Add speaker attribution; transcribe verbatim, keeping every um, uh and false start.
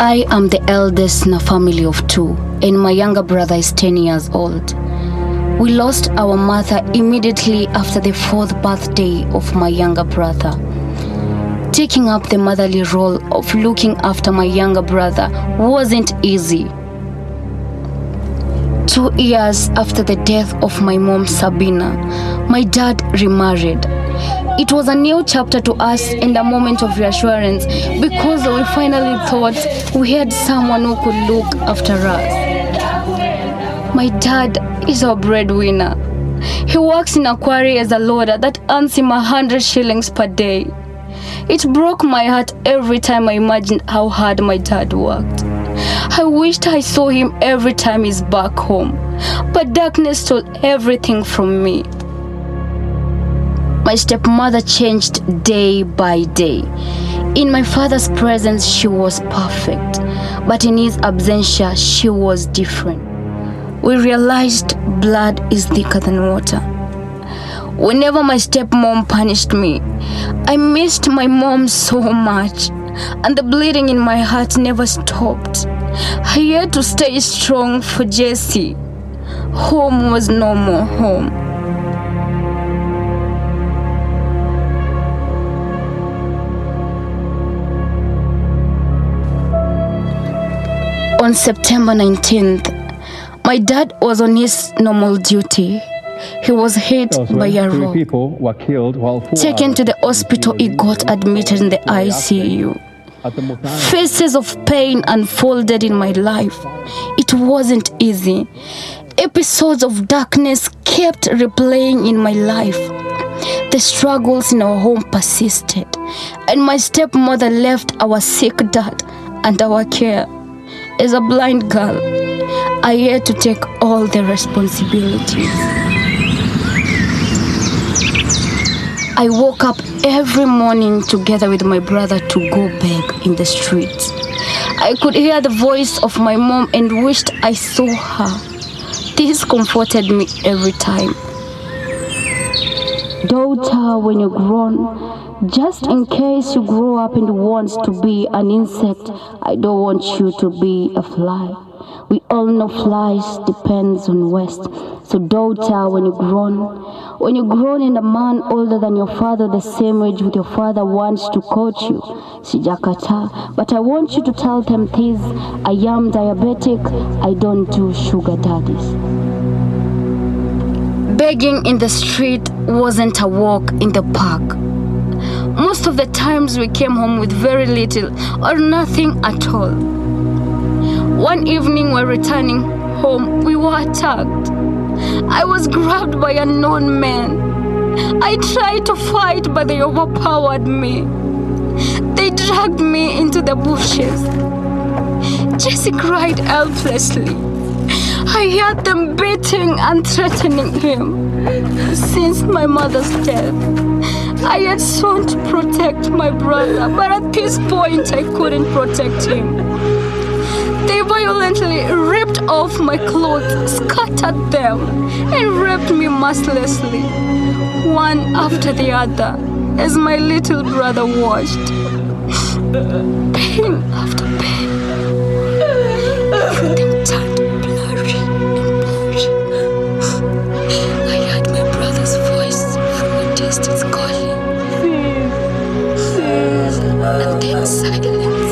Speaker 1: I am the eldest in a family of two, and my younger brother is ten years old. We lost our mother immediately after the fourth birthday of my younger brother. Taking up the motherly role of looking after my younger brother wasn't easy. Two years after the death of my mom, Sabina, my dad remarried. It was a new chapter to us and a moment of reassurance because we finally thought we had someone who could look after us. My dad is our breadwinner. He works in a quarry as a loader that earns him a hundred shillings per day. It broke my heart every time I imagined how hard my dad worked. I wished I saw him every time he's back home, but darkness stole everything from me. My stepmother changed day by day. In my father's presence, she was perfect, but in his absentia, she was different. We realized blood is thicker than water. Whenever my stepmom punished me, I missed my mom so much, and the bleeding in my heart never stopped. I had to stay strong for Jessie. Home was no more home. On September nineteenth, my dad was on his normal duty. He was hit by a
Speaker 2: three
Speaker 1: rock.
Speaker 2: people were killed while four
Speaker 1: Taken to the hospital, he got admitted in the I C U.
Speaker 2: at the Muthange.
Speaker 1: Faces of pain unfolded in my life. It wasn't easy. Episodes of darkness kept replaying in my life. The struggles in our home persisted, and my stepmother left our sick dad under our care. As a blind girl, I had to take all the responsibilities. I woke up every morning together with my brother to go beg in the streets. I could hear the voice of my mom and wished I saw her. This comforted me every time. Daughter, when you're grown, just in case you grow up and want to be an insect, I don't want you to be a fly. We all know flies depends on waste. So daughter, when you're grown, when you're grown and a man older than your father, the same age with your father, wants to coach you, sijakata, but I want you to tell them this: I am diabetic, I don't do sugar daddies. Begging in the street wasn't a walk in the park. Most of the times we came home with very little or nothing at all. One evening while returning home, we were attacked. I was grabbed by unknown men. I tried to fight, but they overpowered me. They dragged me into the bushes. Jessie cried helplessly. I heard them beating and threatening him. Since my mother's death, I had sworn to protect my brother, but at this point I couldn't protect him. They violently ripped off my clothes, scattered them, and raped me mercilessly, one after the other, as my little brother watched. Pain after pain. Everything turned blurry and blurry. I heard my brother's voice from a distance calling. And then silence.